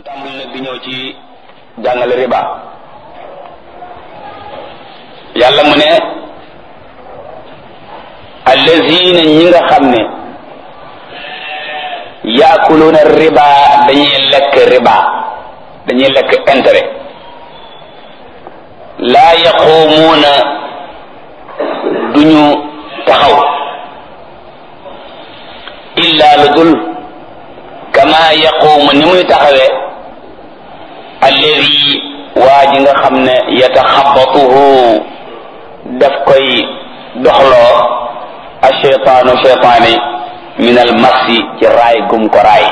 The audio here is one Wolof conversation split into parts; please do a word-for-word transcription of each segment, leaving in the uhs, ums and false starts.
tàmbali nag di ñëw ci jàngale riba. yàlla mu ne allazina ñi nga xam ne yaakuluuna riba dañuy lekk riba dañuy lekk intérêt laa yaquumuuna duñu taxaw illa lu dul kama yaquumu ni muy taxawee alladi waa ji nga xam ne yataxabatuhu daf koy doxloo asheytaanu cheytaani min al masi ci raay gum ko raay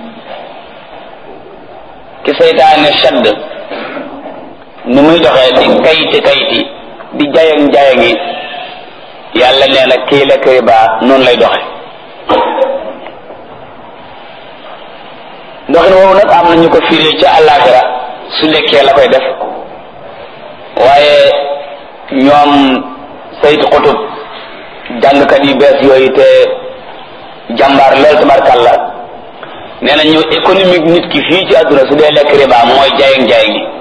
ki seytaane shadd ni muy doxee di kayti kayti di jayang jayangi yàlla nee na kii lekk riba noonu lay doxe doxin woowu nag am na ñu ko firee ca àllaaxira su lekkee la koy def waaye ñoom saytu xutub jàngkat yu bees yooyu te jàmbaar lool tabarkàlla nee na ñu économique nit ki fii ci àdduna su dee lekk riba mooy jaayang jaayang gi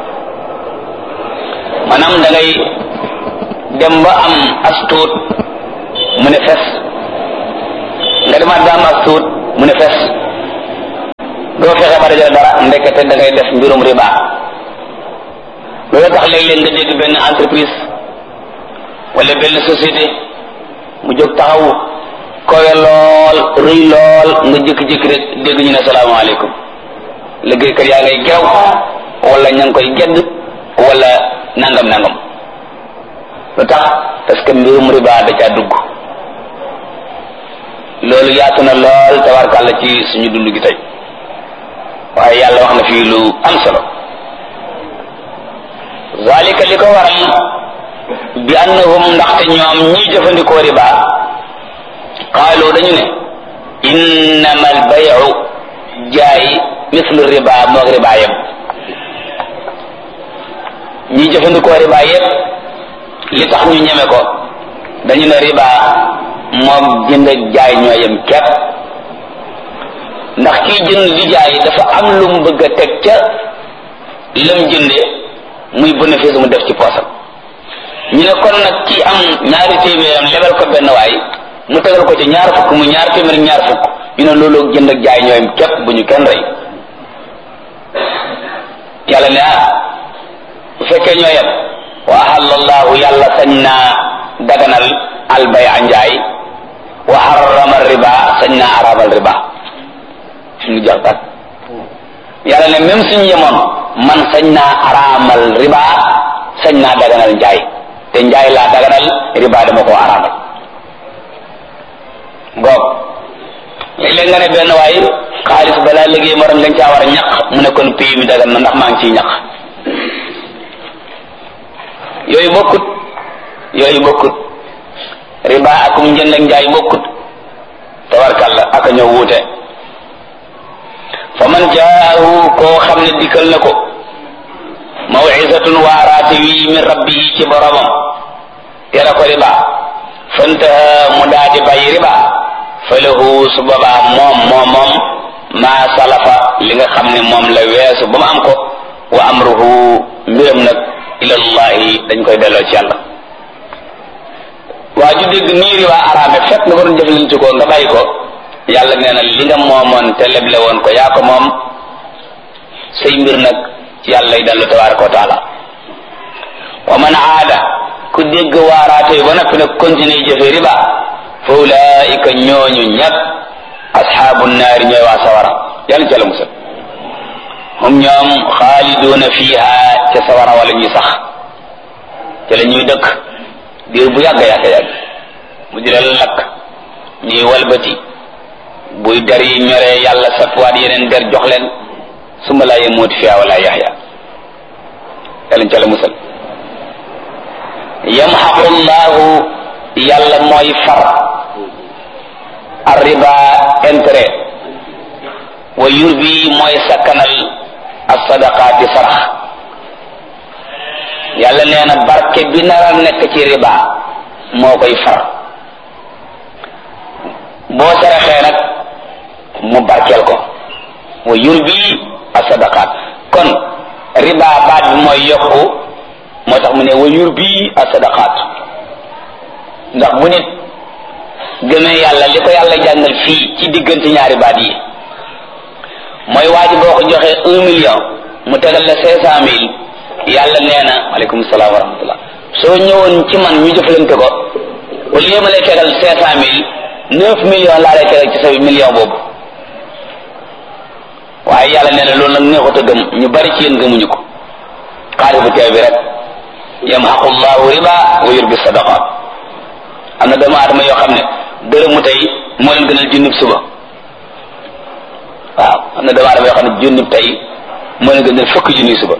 maanaam da ngay dem ba am as tuut mu ne fes nga demaat ba am as tuut mu ne fes doo fexe ba dajale dara ndekete da ngay def mbirum riba loolu tax léeg-léeg nga dégg benn entreprise wala benn société mu jóg taxaw kowe lool rëy lool nga jékki-jékki rek dégg ñu ne salaamaaleykum liggéeykat yaa ngay gerew wala ña ngi koy gedd wala nangam nangam lu tax parce que mbirum riba da caa dugg loolu yaatu na lool tabarkàlla ci suñu dund gi tey waaye yàlla wax na fii lu am solo zalika li ko waral bi annahum ndaxte ñoom ñiy jëfandikoo riba qaalu dañu ne innama albayu jaay mislu riba moog riba yëpp ñiy jëfandikoo riba yëpp li tax ñu ñeme ko dañu ne riba moog jënd ak jaay ñoo yem képp ndax kii jënd di jaay dafa am lu mu bëgg a teg ca lam jënde muy bénéfice mu def ci poosam ñu ne kon nag kii am ñaari téeméeram lebal ko benn waay mu tegal ko ci ñaar fukk mu ñaar téeméer ñaar fukk ñu ne loolu jënd ak jaay ñooyam képp bu ñu kenn rey yàlla ne ah bu fekkee ñooyam wa ahallallahu yàlla sañ naa daganal albay a njaay wa harrama riba sañ naa araamal riba mu jox tak yàlla ne même suñu yemoon man sañ naa araamal riba sañ naa daganal njaay te njaay laa daganal riba dama koo araamal goog léeg-léeg nga ne benn waay xaalis balaa liggéey morom lañ caa war a ñaq mu ne kon pays mi dagan na ndax maa ngi ciy ñaq yooyu bokkut yooyu bokkut riba akum njënd ak njaay bokkut tabarkalla aka ñëw wuute fa man jaahu koo xam ne dikkal na ko maw'izatun waaraate wi min rabbihi ci boromam tere ko riba fantaha mu daa di bàyyi riba falahu su boobaa moom moom moom maa salafa li nga xam ne moom la weesu ba mu am ko wa amruhu mbiram nag ilallahi dañ koy delloo ci yàlla waa ju dégg nii riba araame fekk nga waroon jëflante ko nga bàyyi ko yàlla nee na li nga moomoon te leble woon ko yaa ko moom say mbir nag ci yàlla lay dellu tabaraka wa taala wa man aada ku dégg waaraate ba noppi nag continuer jëfe riba fa ulaika ñooñu ñëpp asxaabu naari ñooy waa sawara yàlla ci la musal hum ñoom xaaliduuna fiiha ca sawara wala ñuy sax ca la ñuy dëkk diir bu yàgg yàgg yàgg mu di leen lakk ñuy walbati buy der yi ñoree yàlla satwaat yeneen der jox leen summa laa yamuut fiha wala yaxya yàlla ca la musal yamxaqu llahu yàlla mooy far arriba intérêt wa yurbi mooy sakkanal as-sadaqaati sarax yàlla nee na barke bi nara nekk ci riba moo koy far boo saraxee nag mu barkeel ko wa yurbi as-sadaqat kon riba baat bi mooy yokku moo tax mu ne wa yurbi as-sadaqat ndax bu nit gëmee yàlla li ko yàlla jàngal fii ci diggante ñaari baat yi mooy waa ji boo ko joxee un million mu tegal la cinq cent mille yàlla nee na aleykum salaam wa rahmatullah soo ñëwoon ci man ñu jëflante ko au lieu ma lay tegal cinq cent mille neuf millions laa lay tegal ci sa million boobu waaye yàlla nee na loolu nag neexut a gëm ñu bari ci yéen gëmuñu ko xaalis bu teew bi rek yamhaqu llahu riba wa yurbi sadaqat am na doomu aadama yoo xam ne dërëmu tey moo leen gënal junnib suba waaw am na doomu aadama yoo xam ne junnib tey moo leen gënal fukki junni suba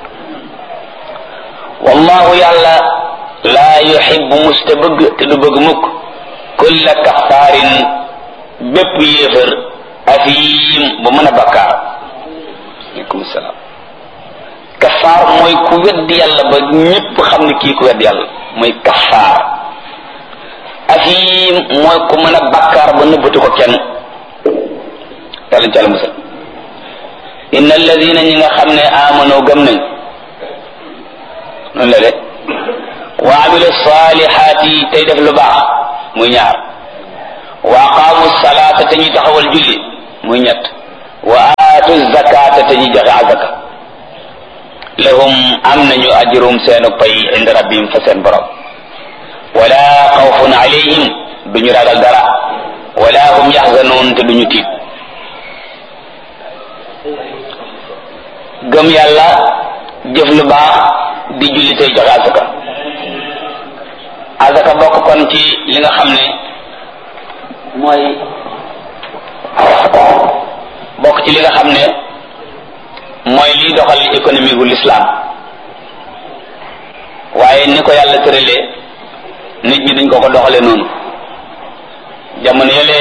wallahu yàlla laa yuhibbu musta bëgg te du bëgg mukk kulla kaffaarin bépp yéefër afiim bu mën a bakkaar aleykum salaam kaffaar mooy ku weddi yàlla ba ñépp xam ne kii ku weddi yàlla mooy kaffaar afiim mooy ku mën a bakkaar ba nëbbatu ko kenn yàlla ci àlla musal inna alladina ñi nga xam ne amano gëm nañ noonu la de wa amilu salihati tey def lu baax muy ñaar wa aqaamu salata te ñuy taxawal julli muy ñett wa aatu zakata te ñuy joxe azaka lahum am nañu ajrum seenu pay inda rabbihim fa seen borom wala xawfun alayhim duñu ragal dara wala hum yaxzanuun te duñu tiit gëm yàlla jëf lu baax di julli tey joxe azaka azaka bokk kon ci li nga xam ne mooy bokk ci li nga xam ne mooy liy doxal économie gu l'islam waaye ni ko yàlla tëralee nit ñi dañ ko ko doxale noonu jamono yële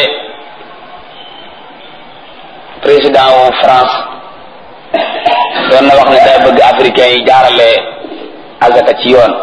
président wu France doon na wax ne day bëgg africain yi jaarale azaka ci yoon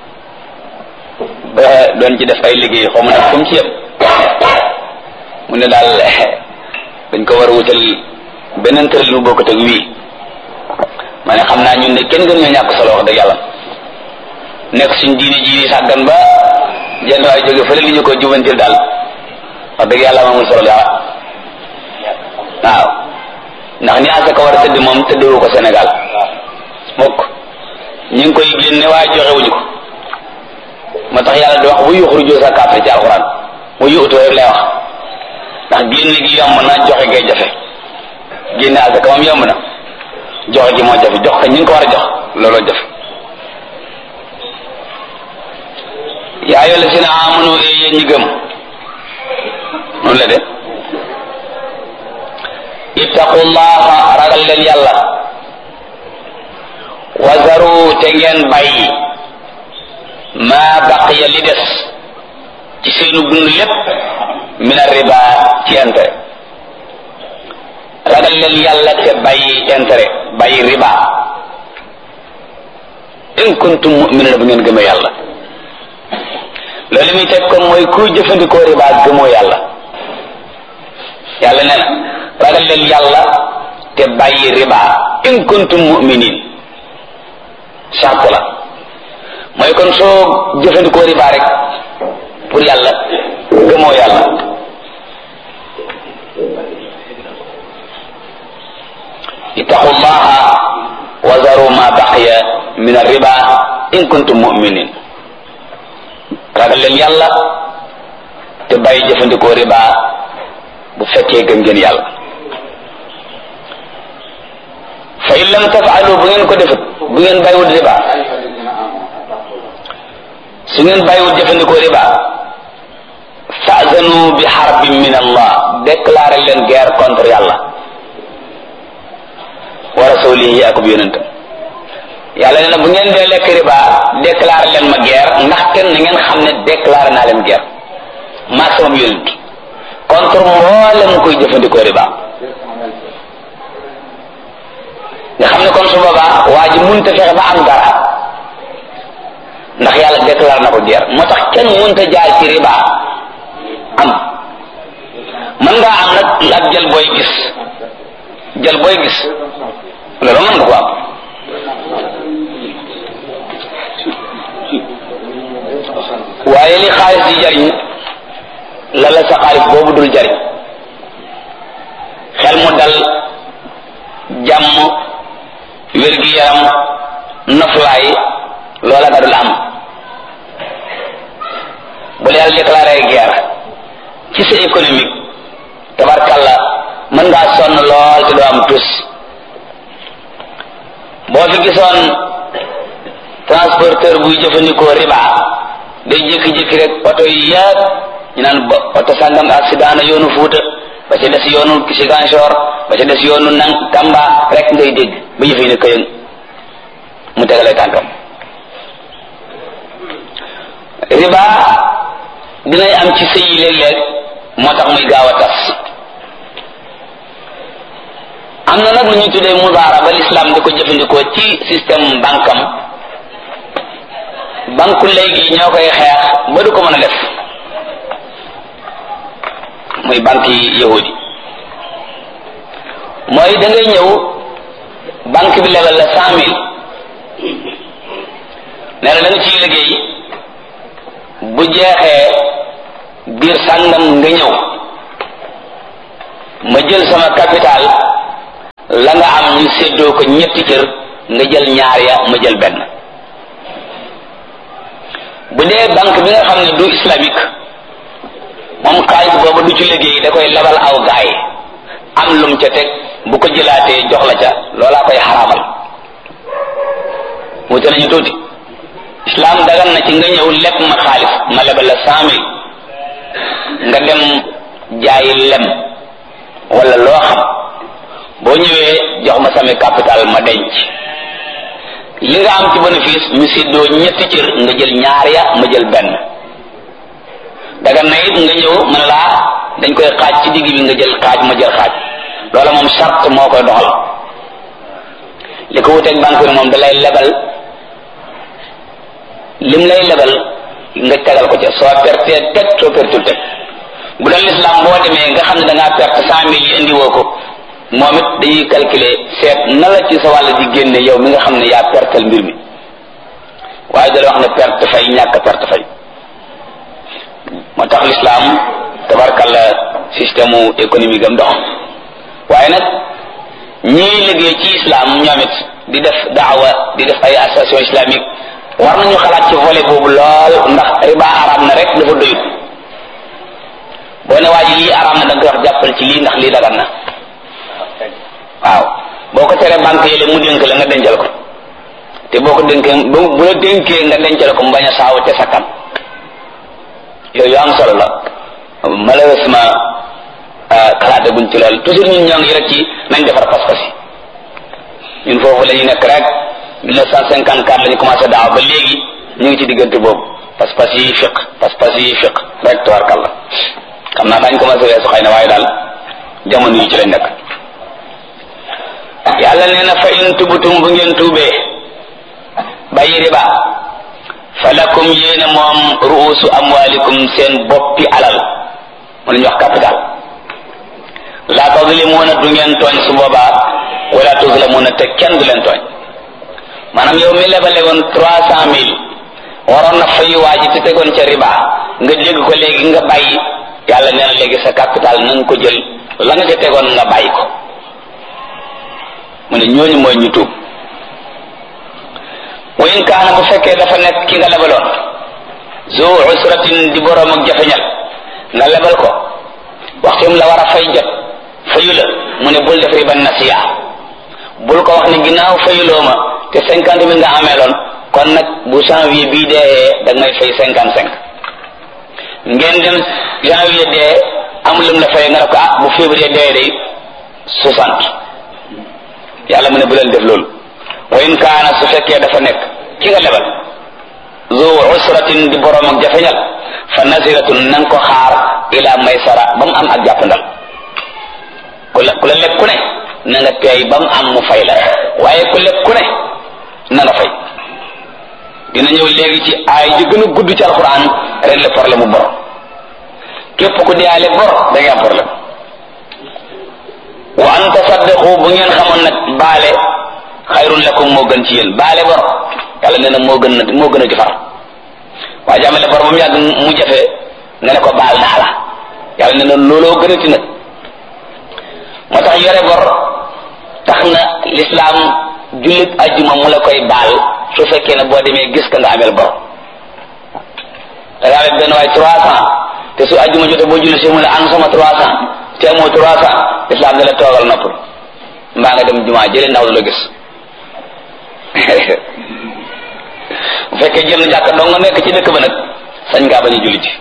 ba doon ci def ay liggéey xaw ma nag fu mu ci yem mu ne daal dañ ko war a wutal beneen tëral lu bokkut ak wii ma ne xam naa ñun de kenn gën ñoo ñàkk solo wax dëgg yàlla nekk suñ diine ji ni sàggan ba jenn waay jóge fële li ñu ko jubantil daal wax dëgg yàlla amul solo dara waaw ndax ni asaka war a tëdd moom tëddewu ko Sénégal mukk ñu ngi koy génne waaye joxewuñu ko moo tax yàlla di wax bu yuxruju zakaata ci alxuraan bu yuutoo rek lay wax ndax génne gi yomb na joxe ngay jafe génne asaka moom yomb na joxe gi moo jafe jox ko ñu ngi ko war a jox looloo jafe yaa ayyuha llazina amanu yéen ñi gëm noonu la de ittaqullaha ragal leen yàlla wazaru te ngeen bàyyi maa baqiya li des ci seenu dund lépp min ar-riba ci intérêt ragal leen yàlla te bàyyi intérêt bàyyi riba in kuntum mu'minin bu ngeen gëmee yàlla loolu muy teg ko mooy kuy jëfandikoo riba gëmoo yàlla yàlla nee na ragal leen yàlla te bàyyi riba in kuntum mu'minin charte la mooy kon soo jëfandikoo riba rek pour yàlla gëmoo yàlla ittaqullaha wa zaru ma baqiya min ar-riba in kuntum mu'minin ragal leen yàlla te bàyyi jëfandikoo riba bu fekkee gëm ngeen yàlla fa in lam tafaalu bu ngeen ko defut bu ngeen bàyyiwul riba su ngeen bàyyiwul jëfandikoo riba fa'zanu bi harbin min Allah déclaré leen guerre contre yàlla wa rasulihi ak bu yonentam yàlla nee na bu ngeen dee lekk riba déclaré leen ma guerre ndaxte na ngeen xam ne déclaré naa leen guerre maa sama yonent contre mboolem koy jëfandikoo riba nga xam ne kon su boobaa waa ji munta fexe ba am dara ndax yàlla déclaré na ko guerre moo tax kenn munta jaar ci riba am mën ngaa am nag ak jël booy gis jël booy gis loolu mën nga ko am waaye li xaalis di jariñ la la sa xaalis boobu dul jariñ xel mu dal jàmm wér-gi-yaram noflaay loola nga dul am bu la yàlla déclaré guerre ci sa économique tabarkalla mën ngaa sonn lool te doo am tus boo fi gisoon transporteur buy jëfandikoo riba day jékki-jékki rek oto yi yëpp ñu naan ba oto sàngam accident na yoonu Fuuta ba ca des yoonu Ziguinchor ba ca des yoonu nang Tamba rek ngay dégg ba yëf yi ne këyën mu tegalee tànkam riba dinay am ci sëy yi léeg-léeg moo tax muy gaaw a tas am na nag lu ñuy tuddee mudaaraba l'islam di ko jëfandikoo ci système bankam banku léegi ñoo koy xeex ba du ko mën a def muy banque yi yahudi mooy da ngay ñëw banque bi lebal la cent mille nee na da nga ciy liggéey bu jeexee biir sàngam nga ñëw ma jël sama capital la nga am ñu séddoo ko ñetti cër nga jël ñaar ya ma jël benn bu dee banque bi nga xam ne du islamique moom xaalis boobu du ci liggéey da koy lebal aw gaay am lum ca teg bu ko jëlaatee jox la ca loolaa koy xaraamal wute nañu tuuti islam dagan na ci nga ñëw leb ma xaalis ma lebal la cent mille nga dem jaayi lem wala loo xam boo ñëwee jox ma sami capital ma denc li nga am ci bénéfice ñu séddoo ñetti cër nga jël ñaar ya ma jël benn dagan na it nga ñëw man laa dañ koy xaaj ci digg bi nga jël xaaj ma jël xaaj loola moom charte moo koy doxal li ko wuteeg banque bi moom da lay lebal lim lay lebal nga tegal ko ca soo pertee teg soo pertul teg bu doon l'islam boo demee nga xam ne da ngaa perte cent mille yi indiwoo ko moom it dañuy calculer seet na la ci sa wàll di génne yow mi nga xam ne yaa pertal mbir mi waaye da la wax ne perte fay ñàkk perte fay moo tax l'islam tabarkalla système économique am dox waaye nag ñii liggéey ci islam ñoom it di def daawa di def ay association islamique war nañu xalaat ci volet boobu lool ndax riba araam na rek dafa doyut boo ne waa ji lii araam na da nga koy wax jàppal ci lii ndax lii dagan na waaw boo ko teree banque yi mu dénk la nga dencal ko te boo ko dénkee bu la dénkee nga dencal ko mu bañ a saaw te sakkan yooyu am solo la malheureusement xalaate guñ ci loolu toujours ñun ñoo ngi rek ci nañ defar pas-pas yi ñun foofu la ñu nekk rek mille neuf cent cinquante quatre la ñu commencé daaw ba léegi ñu ngi ci diggante boobu pas-pas yi fiq pas-pas yi fiq rek tabarkalla xam naa daañ commencé weesu xëy na waaye daal jamono yi ci lañ nekk yàlla nee na fa in tubtum bu ngeen tuubee bàyyi riba fa lakum yéena moom ruusu amwalikum seen boppi alal mu la ñu wax capital la tazlimuuna du ngeen tooñ su boobaa wala tuzlamuuna te kenn du leen tooñ maanaam yow mi lebale woon trois cent mille waroon na fay waa ji te tegoon ca riba nga dégg ko léegi nga bàyyi yàlla nee na léegi sa capital na nga ko jël la nga ca tegoon nga bàyyi ko mu ne ñooñu mooy ñu tuub wa in kaana bu fekkee dafa nekk ki nga lebaloon zu usratin di boroom ak jafeñal nga lebal ko waxtum la war a fay jot fayu la mu ne bul def riba nasiya bul ko wax ne ginnaaw fayuloo ma te cinquante mille nga ameeloon kon nag bu janvier bii dee da ngay fay cinquante cinq ngeen dem janvier dee am lum la fay nga ne ko ah bu février dee day soixante yàlla mu ne bu leen def loolu wa in kaana su fekkee dafa nekk ki nga lebal zu usratin di borom ak jafeñal fa nasiratun na nga ko xaar ila maysara ba mu am ak jàppandal ku la ku la leb ku ne na nga teey ba mu am mu fay la waaye ku leb ku ne na nga fay dina ñëw léegi ci ay ji gën a gudd ci alquran régler problème mu bor képp ku deyaale bor da ngay am problème wa an tasaddaqu bu ngeen xamoon nag baale xayrun lakum moo gën ci yéen baale bor yàlla nee na moo gën a moo gën a jafar waa jàmmale bor ba mu yàgg mu jafe nga ne ko baal naa la yàlla nee na looloo gën a ti nag moo tax yore bor tax na l'islam jullit ajjuma mu la koy baal su fekkee ne boo demee gis ka nga amel bor da nga amee benn waay trois cent te su ajjuma jotee boo julli si mu la an sama trois cent te amoo trois cent l'islam ne la toogal noppal mbaa nga dem jumaa jëlee ndaw du la gis bu fekkee jëm na jàkk dong nga nekk ci dëkk ba nag sañ ngaa bañ a julli ci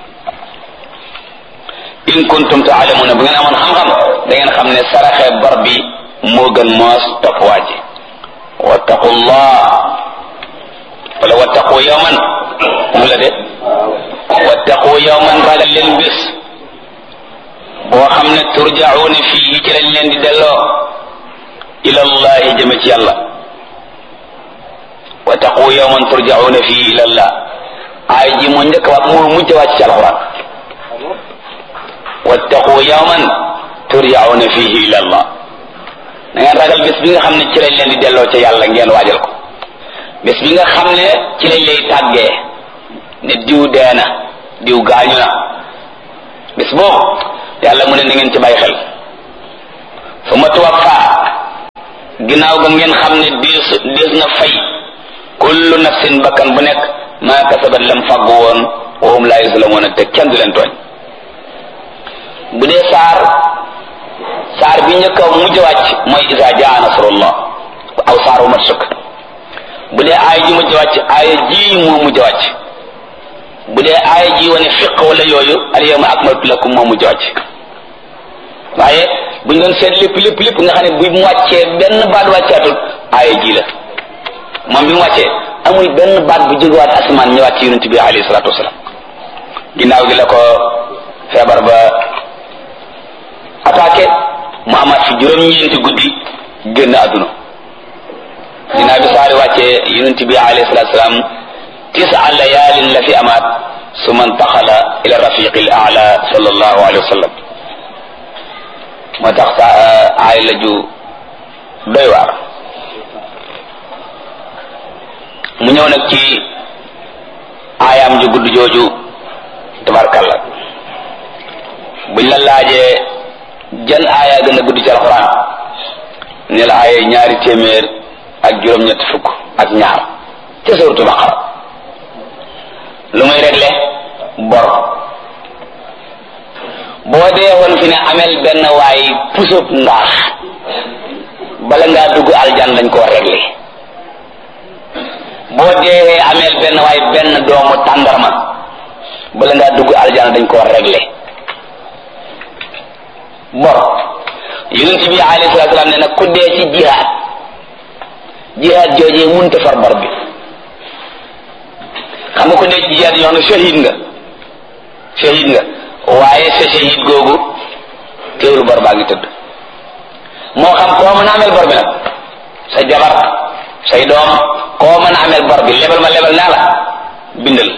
in kuntum ta'lamuna bu ngeen amoon xam-xam da ngeen xam ne saraxe bor bi moo gën moos topp waaji wattaqullah wala wattaqu yawman mu la de wattaqu yawman ragal leen bés boo xam ne turja'una fii ci lañ leen di delloo ila allahi jëme ci yàlla wattaqu yawman turja'una fii ila allah ay ji moo njëkk wax moo mujj wàcc ci alquran wattaqu yawman turja'una fihi ila allah na ngeen ragal bés bi nga xam ne ci lañ leen di delloo ca yàlla ngeen waajal ko bés bi nga xam ne ci lañ lay tàggee ne diw dee na diw gaañu na bés boobu yàlla mu ne na ngeen ci bàyyi xel summa tuwaffa ginnaaw ga ngeen xam ne diis diis na fay kullu nafsin bakkan bu nekk maa kasabat lam fàggu woon wa hum laa yuzlamuuna te kenn du leen tooñ bu dee saar saar bi njëkk a mujj wàcc mooy isa jaa nasrullah aw saar wu mat sëkk bu dee aaya ji mujj wàcc aaya ji moo mujj wàcc bu dee aaya ji wane fiq wala yooyu al yawma akmaltu lakum moo mujj wàcc waaye bu ñu doon seet lépp lépp lépp nga xam ne bu mu wàccee benn baat wàccaatul aaya ji la moom bi mu wàccee amul benn baat bu jógewaat asamaan ñëwaat ci yonent bi alayhi salaatu wasalaam ginnaaw gi la ko feebar ba attaqué mu amaat fi juróom-ñeenti guddi génn àdduna ginnaaw bi saari wàccee yonent bi alayhi salaatu wasalaam tisa layaalin la fi amaat summa intaxala ila rafiqi al a'la sallallahu alayhi wa sallam moo tax sa aay la ju doy waar mu ñëw nag ci aayaam ju gudd jooju tabarkalla buñ la laajee jan aaya gën a gudd ci alxuraan ne la aaya ñaari téeméer ak juróom-ñett fukk ak ñaar ca suuratu Baqara lu muy réglé bor boo dee woon fi ne amel benn waay pusub ngaax bala ngaa dugg aljan lañ koo réglé boo dee amel benn waay benn doomu tàndarma bala ngaa dugg aljan dañ koo réglé bor yonent bi alayhi salaatu salaam ne nag ku dee ci jihaad jihaad joojee munta far bor bi xam nga ku dee ci jihaad yoo xam ne shahid nga shahid nga waaye sa shahid googu teewul bor baa ngi tëdd moo xam koo mën a amel bor bi nag sa jabar say doom koo mën a amel bor bi lebal ma lebal naa la bindal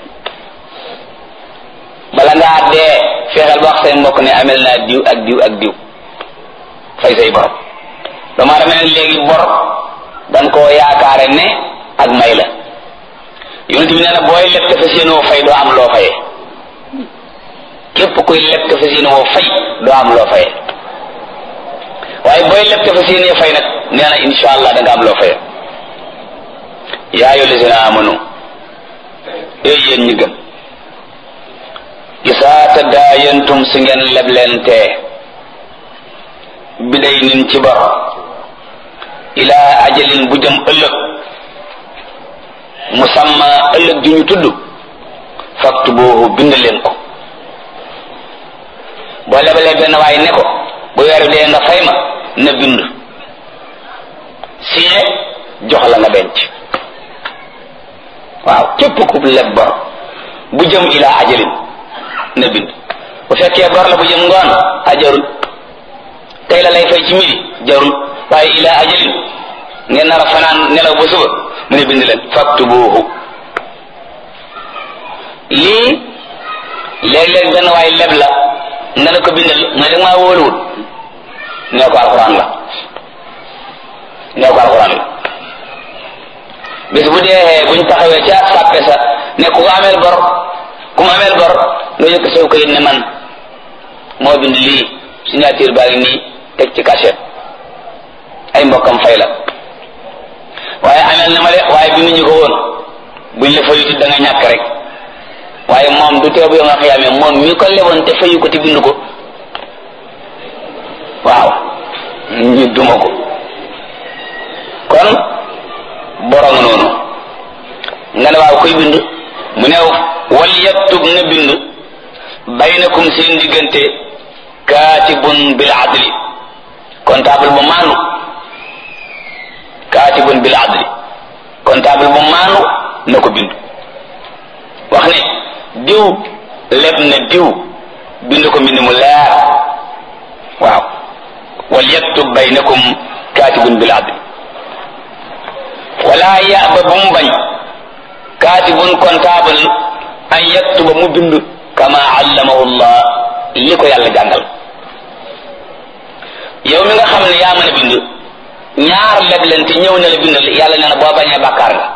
bala ngaa dee fexeel ba wax say mbokk ne amel naa diw ak diw ak diw fay say bor dama dama ne léegi bor dan koo yaakaare ne ak may la yonent bi nee na booy leb te fas yéene woo fay doo am loo fayee képp kuy leb te fas yéene woo fay doo am loo fayee waaye booy leb te fas yéene fay nag nee na insha allah da nga am loo fayee yaa ayyuhal lazina amanu ee yéen ñi gëm isaa tadaayantum si ngeen leblente biday nin ci bor ilaa ajalin bu jëm ëllëg musamma ëllëg ju ñu tudd faktubuhu bind leen ko boo lebalee benn waay ne ko bu weer dee nga fay ma na bind signé jox la nga denc waaw képp ku leb bor bu jëm ilaa ajalin na bind bu fekkee bor la bu jëm ngoon a jarul tey la lay fay ci midi jarul waaye ilaa ajalin ngeen nar a fanaan nelaw ba suba mu ne bind leen faktubuhu lii léeg-léeg benn waay leb la nga ne ko bindal mooy da maa wóoluwul nee ko alxuraan la nee ko alxuraan la bis bu dee buñ taxawee ca sàppe sa ne ku ko ameel bor ku ma ameel bor nga yëkk saw kayit ne man moo bind lii signature baa ngi nii teg ci cachet ay mbokkam fay la waaye ameel na ma de waaye bi ñu ko woon buñ la fayuti da nga ñàkk rek waaye moom du teebu yo nga xiyaamee moom mi ko leboon te fayu ko te bind ko waaw ñu duma ko kon borom noonu nga ne waaw koy bind mu ne wal yaktub na bind baynakum seen diggante kaatibun bil adli comptable bu maanu kaatibun bil adli comptable bu maanu na ko bind wax ne diw leb na diw bind ko mbind mu leer waaw wal yaktub baynakum kaatibun bil adli wala yaba bu mu bañ kaatibun comptable an yaktuba mu bind kama allamahu llah li ko yàlla jàngal yow mi nga xam ne yaa mën a bind ñaar leblente ñëw na la bindal yàlla nee na boo bañee bàkkaar nga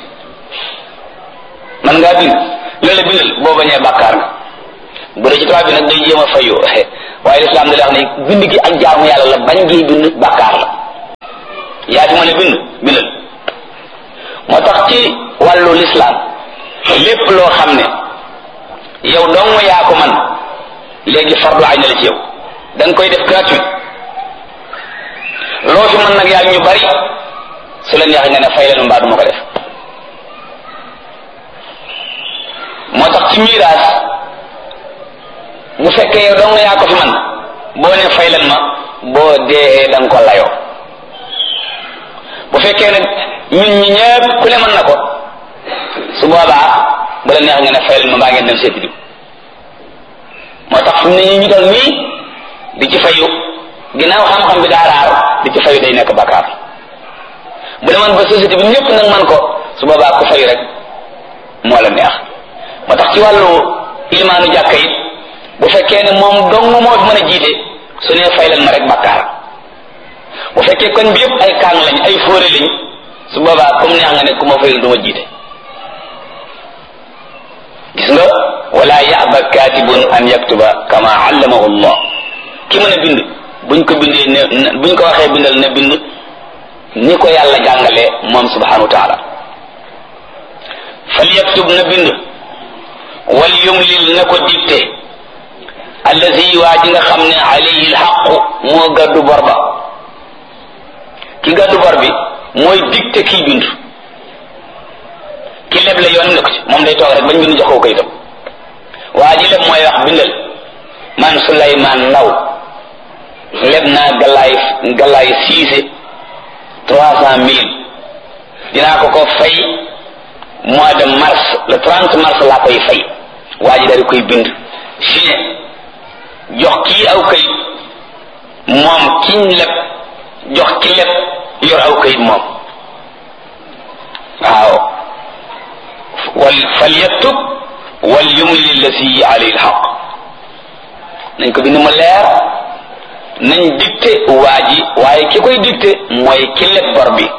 man ngaa bind loolu la bindal boo bañee bàkkaar nga bu dee ci tubaab bi nag day jéem a fayu waaye lislaam da wax ne bind gi ak jaamu yàlla la bañ gi bind bàkkaar la yaa fi mën a bind bindal moo tax ci wàllu lislaam lépp loo xam ne yow dong yaa ko man léegi fardu ay na la ci yow da nga koy def gratuit loo fi mën nag yaa ñu bari su la neex nga ne fay leen mbaa du ma ko def moo tax ci miraas bu fekkee yow dong yaa ko fi man boo ne fay leen ma boo dee da nga ko layoo bu fekkee nag ñun ñi ñëpp ku ne mën na ko su boobaa bu la neex nga ne fay leen ma mbaa ngeen dem seeti diw moo tax fu mu ne ñu ñu toll nii di ci fayu ginnaaw xam-xam bi daa raar di ci fayu day nekk bakkaar bu demoon ba société bi ñëpp nag man ko su boobaa ku fayu rek moo la neex moo tax ci wàllu ilmaanu jàkka it bu fekkee ne moom dong moo fi mën a jiite su ne fay leen ma rek bakkaar bu fekkee kon bi yëpp ay kaang lañ ay fóore lañ su boobaa comme neex nga ne ku ma fayul du ma jiite gis nga wala yaba katibun an yaktuba kama allamahu allah ki mën a bind buñ ko bindee ne buñ ko waxee bindal ne bind ni ko yàlla jàngalee moom subhanahu wa taala fal yaktub na bind wal yumlil na ko dicté allazi waa ji nga xam ne alayhi alxaqu moo gàddu bor ba ki gàddu bor bi mooy dicté kii bind ki leb la yoonam ne ko ci moom day toog rek bañ bind jox ko kayitam waa ji leb mooy wax bindal man Souleymane Ndaw leb naa galaay galaay siise trois cent mille dinaa ko ko fay mois de mars le trente mars laa koy fay waa ji daal di koy bind signé jox kii aw kayit moom kiñ leb jox ki leb yor aw kayit moom waaw wal falyaktub wal yumli allati alayhi alhaq nañ ko bind mu leer nañ dicté waa ji waaye ki koy dicté mooy ki leb bor bi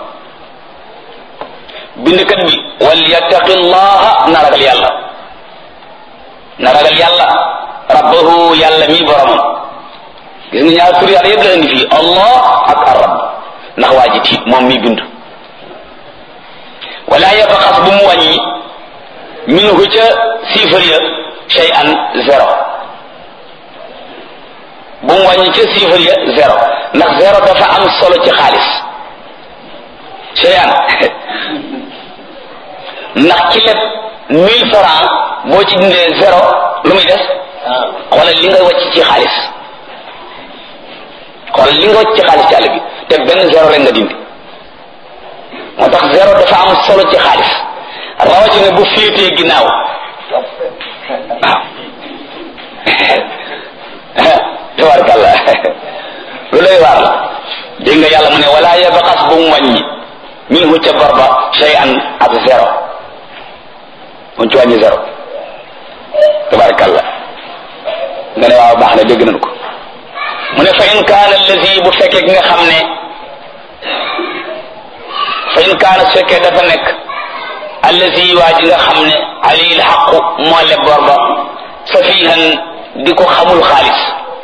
bindkat bi wal yattaqi llaha na ragal yàlla na ragal yàlla rabbahu yàlla mi boromam gis nga ñaar tur yàlla yëpp la indi fii allah ak arab ndax waa ji tiit moom mi bind wala yabxas bu mu wàññi minhu ca chiffre ya shay'an zéro bu mu wàññi ca chiffre ya zéro ndax zéro dafa am solo ci xaalis shay'an ndax ci lépp mille francs boo ci dindee zéro lu muy des xoolal li nga wàcc ci xaalis xoolal li nga wàcc ci xaalis ci àll bi te benn zéro rek nga dindi moo tax zéro dafa am solo ci xaalis rawatina bu féetee ginnaaw waaw tabarkàlla lu lay waar la dégg nga yàlla mu ne wala yabxas bu mu wàññi minhu ca bor ba shay'an ak zéro mu ci wàññi zéro tabarkàlla nga ne waaw baax na dégg nañ ko mu ne fa in kaana allazi bu fekkee ki nga xam ne fa in kaana su fekkee dafa nekk allazi waa ji nga xam ne alil xaqu moo leb bor ba safihan di ko xamul xaalis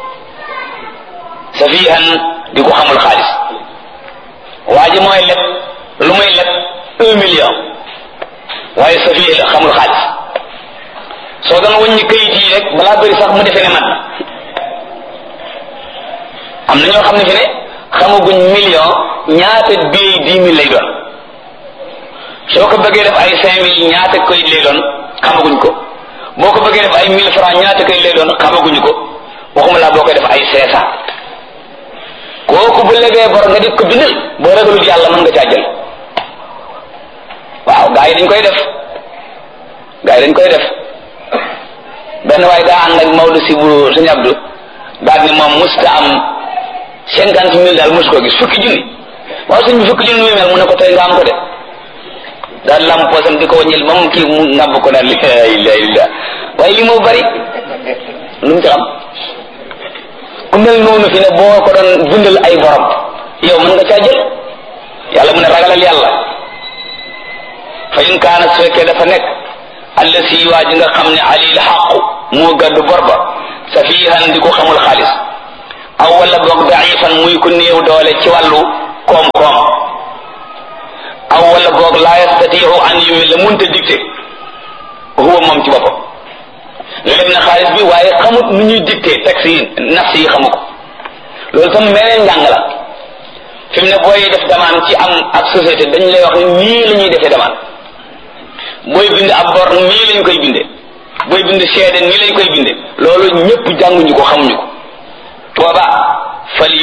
safihan di ko xamul xaalis waa ji mooy leb lu muy leb un million waaye safi la xamul xaalis soo doon wëññi kayit yi rek balaa bëri sax mu defe ne mat na am na ñoo xam ne fi ne xamaguñ million ñaata billet dix mille lay doon soo ko bëggee def ay cinq mille ñaata kayit lay doon xamaguñ ko boo ko bëggee def ay mille francs ñaata kayit lay doon xamaguñu ko waxuma laa boo koy def ay cinq cent kooku bu lebee bor nga di ko bindal boo ragalul yàlla mën nga caa jël waaw gaa yi dañ koy def gaa yi dañ koy def benn waaye daa ànd ak Maodo si bu Sëñ Abdou daal ni moom musta am cinquante mille daal mus ko gis fukki junni waaw sëñ bi fukki junni muy mel mu ne ko tey nga am ko de daal lam poosam di ko wàññil moom kii mu ngàbb ko naan li ilaha illallah waaye li moo bari lu mu ci xam ku mel noonu fi ne boo ko doon bindal ay borom yow mën nga caa jël yàlla mu ne ragalal yàlla fa in kaana su fekkee dafa nekk allasi waa ji nga xam ne alil xaqu moo gàddu bor ba safihan di ko xamul xaalis aw wala boog daifan muy ku néew doole ci wàllu koom-koom aw wala boog laa yastatiu an yumi la munta dicté huwa moom ci boppam leb na xaalis bi waaye xamut nu ñuy dicté texte yi nas yi xamu ko loolu tam meneen njàng la fi mu ne booy def demande ci am ak société dañ lay wax ni nii la ñuy defee demande booy bind ab bor nii lañ koy binde booy bind seede nii lañ koy binde loolu ñëpp jànguñu ko xamuñu ko booba fal